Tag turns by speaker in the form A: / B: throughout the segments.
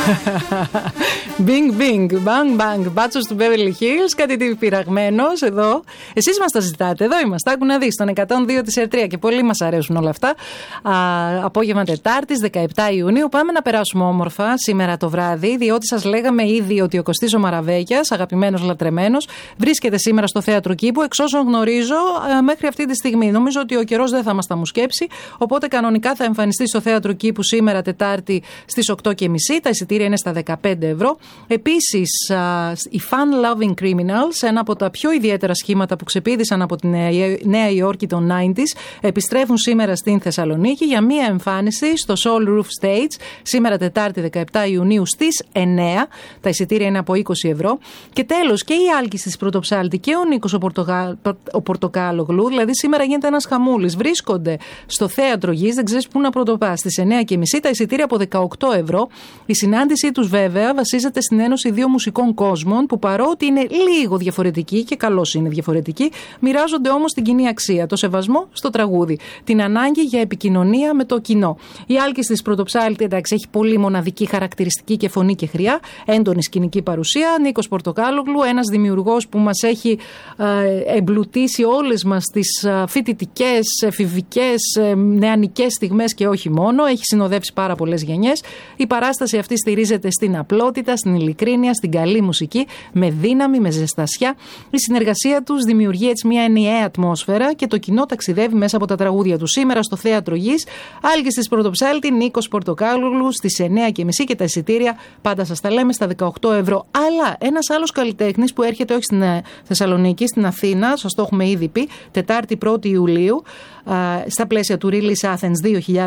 A: Bing bing, bang bang, μπάτσος του Beverly Hills, κάτι πειραγμένος εδώ. Εσείς μας τα ζητάτε, εδώ είμαστε. Άκου να δεις, στον 102 της ΕΡΤΡΙΑ και πολύ μας αρέσουν όλα αυτά. Απόγευμα Τετάρτης, 17 Ιουνίου. Πάμε να περάσουμε όμορφα σήμερα το βράδυ, διότι σας λέγαμε ήδη ότι ο Κωστής ο Μαραβέκιας, αγαπημένος λατρεμένος, βρίσκεται σήμερα στο Θέατρο Κήπου. Εξ όσων γνωρίζω, μέχρι αυτή τη στιγμή. Νομίζω ότι ο καιρός δεν θα μας τα μουσκέψει. Οπότε κανονικά θα εμφανιστεί στο Θέατρο Κήπου σήμερα Τετάρτη στις 8.30. Τα εισιτήρια είναι στα 15 ευρώ. Επίσης, οι Fun Loving Criminals, ένα από τα πιο ιδιαίτερα σχήματα που ξεπήδησαν από τη Νέα Υόρκη των 90s, επιστρέφουν σήμερα στην Θεσσαλονίκη για μία εμφάνιση στο Soul Roof Stage σήμερα Τετάρτη 17 Ιουνίου στις 9. Τα εισιτήρια είναι από 20 ευρώ. Και τέλος, και η Άλκης της Πρωτοψάλτη και ο Νίκος ο Πορτοκάλογλου, δηλαδή σήμερα γίνεται ένας χαμούλης. Βρίσκονται στο Θέατρο Γης, δεν ξέρεις πού να πρωτοπάς, στις 9.30, τα εισιτήρια από 18 ευρώ. Η συνάντησή τους βέβαια βασίζεται στην ένωση δύο μουσικών κόσμων που παρότι είναι λίγο διαφορετικοί και καλώς είναι διαφορετικοί, μοιράζονται όμως την κοινή αξία, το σεβασμό στο τραγούδι, την ανάγκη για επικοινωνία με το κοινό. Η Άλκης της Πρωτοψάλτη, εντάξει, έχει πολύ μοναδική χαρακτηριστική και φωνή και χρειά, έντονη σκηνική παρουσία. Νίκος Πορτοκάλογλου, ένας δημιουργός που μας έχει εμπλουτίσει όλες μας τις φοιτητικές, εφηβικές, νεανικές στιγμές και όχι μόνο. Έχει συνοδεύσει πάρα πολλές γενιές. Η παράσταση αυτή στηρίζεται στην απλότητα, στην ειλικρίνεια, στην καλή μουσική, με δύναμη, με ζεστασιά. Η συνεργασία τους δημιουργεί έτσι μια ενιαία ατμόσφαιρα και το κοινό ταξιδεύει μέσα από τα τραγούδια του. Σήμερα στο Θέατρο Γης, Άλκης της Πρωτοψάλτη, Νίκος Πορτοκάλογλου στις 9.30 και τα εισιτήρια πάντα σας τα λέμε στα 18 ευρώ. Αλλά ένας άλλος καλλιτέχνης που έρχεται όχι στην Θεσσαλονίκη, στην Αθήνα, σας το έχουμε ήδη πει, Τετάρτη 1η Ιουλίου, στα πλαίσια του Release Athens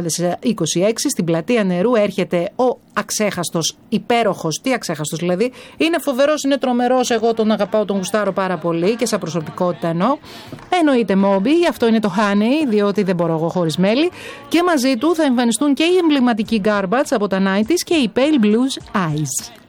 A: 2026, στην Πλατεία Νερού έρχεται ο αξέχαστος, υπέροχος, τι αξέχαστος δηλαδή, είναι φοβερός, είναι τρομερός, εγώ τον αγαπάω, τον γουστάρω πάρα πολύ και σαν προσωπικότητα εννοώ. Εννοείται Moby, αυτό είναι το Honey, διότι δεν μπορώ εγώ χωρίς μέλι, και μαζί του θα εμφανιστούν και οι εμβληματικοί Garbage από τα 90s και οι Pale Blues Eyes.